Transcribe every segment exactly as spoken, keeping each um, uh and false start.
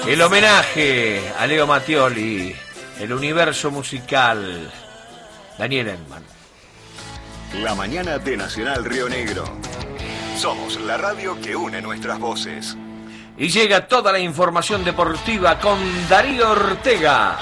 El homenaje a Leo Mattioli, el universo musical, Daniel Edman. La mañana de Nacional Río Negro. Somos la radio que une nuestras voces. Y llega toda la información deportiva con Darío Ortega.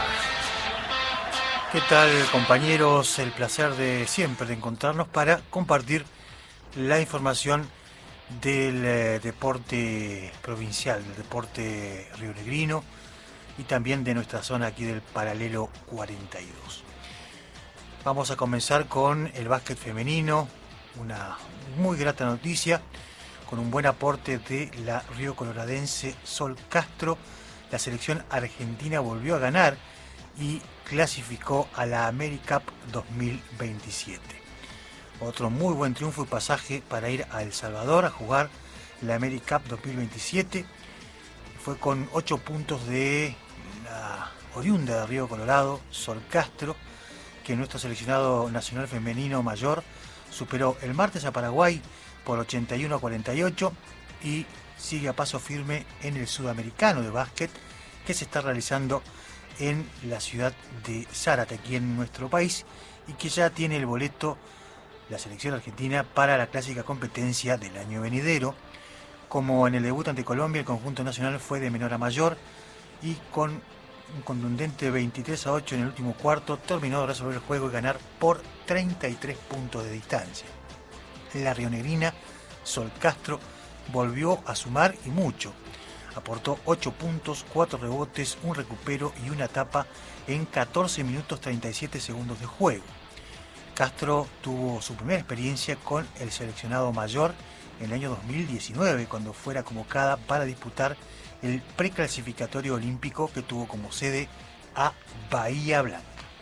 ¿Qué tal, compañeros? El placer de siempre de encontrarnos para compartir la información del eh, deporte provincial, del deporte rionegrino y también de nuestra zona aquí del Paralelo cuarenta y dos. Vamos a comenzar con el básquet femenino, una muy grata noticia, con un buen aporte de la río coloradense Sol Castro. La selección argentina volvió a ganar y clasificó a la AmeriCup dos mil veintisiete. Otro muy buen triunfo y pasaje para ir a El Salvador a jugar la AmeriCup dos mil veintisiete. Fue con ocho puntos de la oriunda de Río Colorado, Sol Castro, que nuestro seleccionado nacional femenino mayor superó el martes a Paraguay por ochenta y uno a cuarenta y ocho y sigue a paso firme en el sudamericano de básquet que se está realizando en la ciudad de Zárate, aquí en nuestro país, y que ya tiene el boleto la selección argentina para la clásica competencia del año venidero. Como en el debut ante Colombia, el conjunto nacional fue de menor a mayor y con un contundente veintitrés a ocho en el último cuarto terminó de resolver el juego y ganar por treinta y tres puntos de distancia. La rionegrina Sol Castro volvió a sumar y mucho. Aportó ocho puntos, cuatro rebotes, un recupero y una tapa en catorce minutos treinta y siete segundos de juego. Castro tuvo su primera experiencia con el seleccionado mayor en el año dos mil diecinueve, cuando fuera convocada para disputar el preclasificatorio olímpico que tuvo como sede a Bahía Blanca.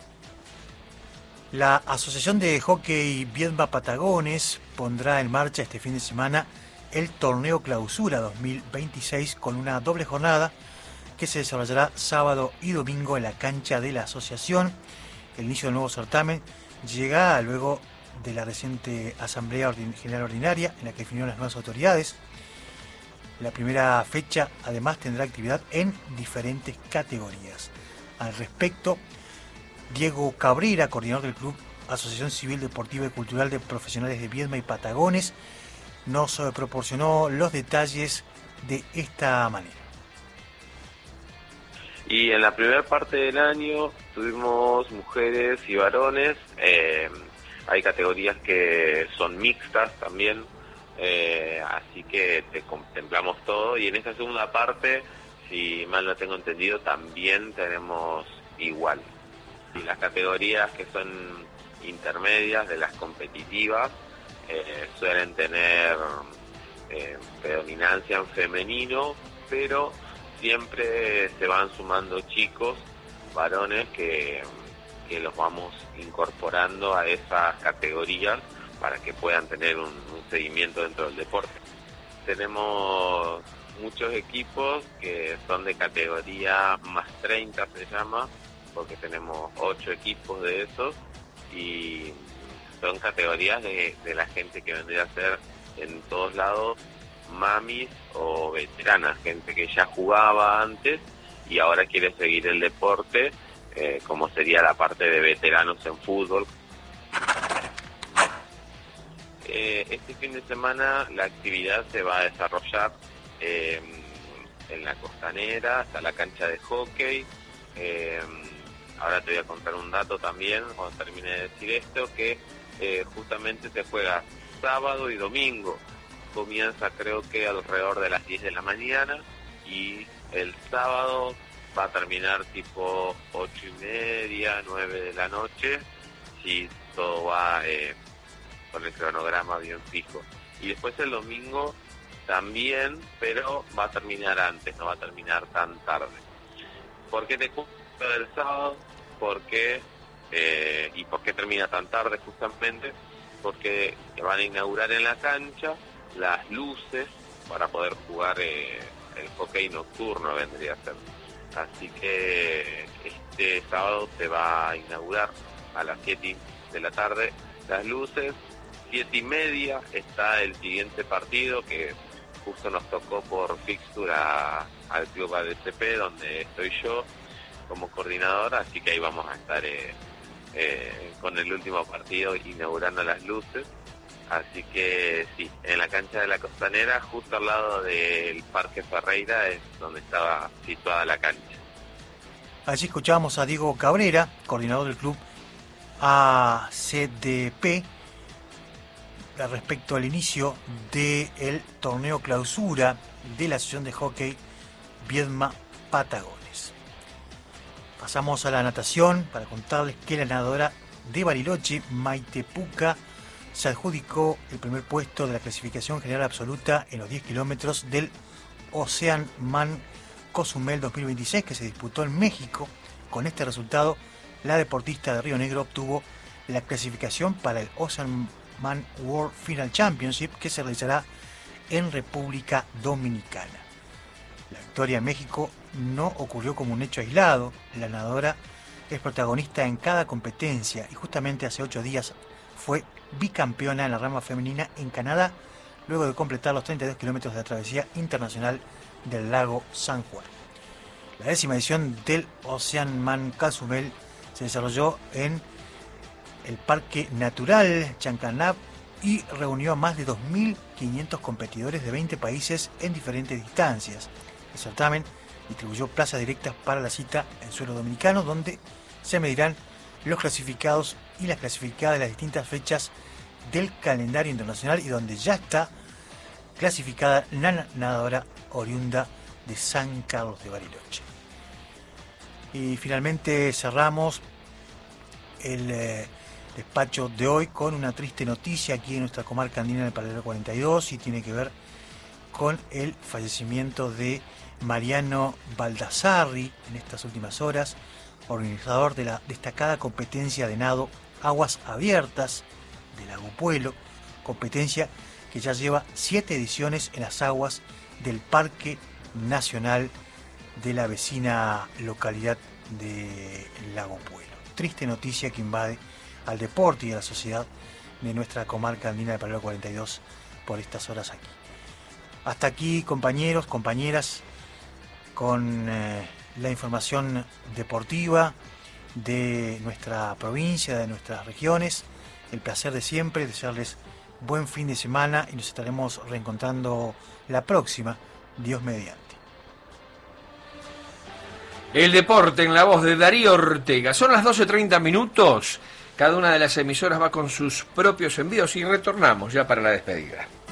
La Asociación de Hockey Viedma Patagones pondrá en marcha este fin de semana el torneo Clausura dos mil veintiséis con una doble jornada que se desarrollará sábado y domingo en la cancha de la asociación. El inicio del nuevo certamen llega luego de la reciente Asamblea General Ordinaria en la que definieron las nuevas autoridades. La primera fecha además tendrá actividad en diferentes categorías. Al respecto, Diego Cabrera, coordinador del Club Asociación Civil Deportiva y Cultural de Profesionales de Viedma y Patagones, nos proporcionó los detalles de esta manera. Y en la primera parte del año tuvimos mujeres y varones, eh, hay categorías que son mixtas también, eh, así que te contemplamos todo, y en esta segunda parte, si mal no tengo entendido, también tenemos igual. Y las categorías que son intermedias de las competitivas eh, suelen tener eh, predominancia en femenino, pero siempre se van sumando chicos, varones, que, que los vamos incorporando a esas categorías para que puedan tener un, un seguimiento dentro del deporte. Tenemos muchos equipos que son de categoría más treinta, se llama, porque tenemos ocho equipos de esos, y son categorías de, de la gente que vendría a ser en todos lados mamis o veteranas, gente que ya jugaba antes y ahora quiere seguir el deporte, eh, como sería la parte de veteranos en fútbol. Eh, este fin de semana la actividad se va a desarrollar eh, en la Costanera, hasta la cancha de hockey. Eh, ahora te voy a contar un dato también, cuando termine de decir esto, que eh, justamente se juega sábado y domingo. Comienza creo que alrededor de las diez de la mañana y el sábado va a terminar tipo ocho y media, nueve de la noche, si todo va eh, con el cronograma bien fijo. Y después el domingo también, pero va a terminar antes, no va a terminar tan tarde. ¿Por qué te cuento del sábado? Porque, eh, ¿y por qué termina tan tarde justamente? Porque van a inaugurar en la cancha las luces para poder jugar eh, el hockey nocturno, vendría a ser. Así que este sábado se va a inaugurar a las siete de la tarde las luces. Siete y media está el siguiente partido, que justo nos tocó por fixture a, al club A D C P, donde estoy yo como coordinador, así que ahí vamos a estar eh, eh, con el último partido inaugurando las luces. Así que sí, en la cancha de la Costanera, justo al lado del Parque Ferreira, es donde estaba situada la cancha. Allí escuchábamos a Diego Cabrera, coordinador del club A C D P, respecto al inicio del torneo clausura de la Asociación de Hockey Viedma Patagones. Pasamos a la natación para contarles que la nadadora de Bariloche, Maite Puca, se adjudicó el primer puesto de la clasificación general absoluta en los diez kilómetros del Oceanman Cozumel dos mil veintiséis, que se disputó en México. Con este resultado, la deportista de Río Negro obtuvo la clasificación para el Oceanman World Final Championship, que se realizará en República Dominicana. La victoria en México no ocurrió como un hecho aislado. La nadadora es protagonista en cada competencia y justamente hace ocho días fue bicampeona en la rama femenina en Canadá, luego de completar los treinta y dos kilómetros de la travesía internacional del lago San Juan. La décima edición del Oceanman Cozumel se desarrolló en el Parque Natural Chancanab y reunió a más de dos mil quinientos competidores de veinte países en diferentes distancias. El certamen distribuyó plazas directas para la cita en suelo dominicano, donde se medirán los clasificados y las clasificadas de las distintas fechas del calendario internacional, y donde ya está clasificada la nadadora oriunda de San Carlos de Bariloche. Y finalmente cerramos el eh, despacho de hoy con una triste noticia aquí en nuestra comarca andina del Paralelo cuarenta y dos, y tiene que ver con el fallecimiento de Mariano Baldassarri en estas últimas horas, organizador de la destacada competencia de nado Aguas Abiertas de Lago Puelo, competencia que ya lleva siete ediciones en las aguas del Parque Nacional de la vecina localidad de Lago Puelo. Triste noticia que invade al deporte y a la sociedad de nuestra comarca andina del Paralelo cuarenta y dos por estas horas aquí. Hasta aquí, compañeros, compañeras, con eh, la información deportiva de nuestra provincia, de nuestras regiones. El placer de siempre, desearles buen fin de semana y nos estaremos reencontrando la próxima, Dios mediante. El deporte en la voz de Darío Ortega. Son las doce treinta minutos. Cada una de las emisoras va con sus propios envíos y retornamos ya para la despedida.